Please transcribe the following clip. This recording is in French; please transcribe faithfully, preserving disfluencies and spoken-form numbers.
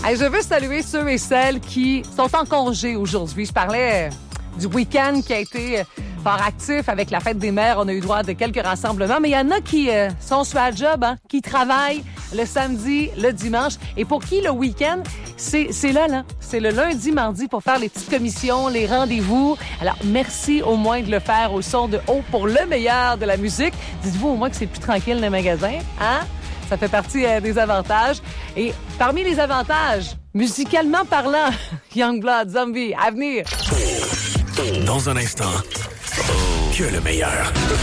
Hey, je veux saluer ceux et celles qui sont en congé aujourd'hui. Je parlais du week-end qui a été fort actif avec la fête des mères. On a eu droit de quelques rassemblements, mais il y en a qui euh, sont sur la job, hein, qui travaillent le samedi, le dimanche. Et pour qui le week-end, c'est, c'est là, là. C'est le lundi, mardi pour faire les petites commissions, les rendez-vous. Alors, merci au moins de le faire au son de haut pour le meilleur de la musique. Dites-vous au moins que c'est plus tranquille dans les magasins, hein? Ça fait partie euh, des avantages. Et parmi les avantages, musicalement parlant, Youngblood, Zombie, à venir. Dans un instant, que le meilleur.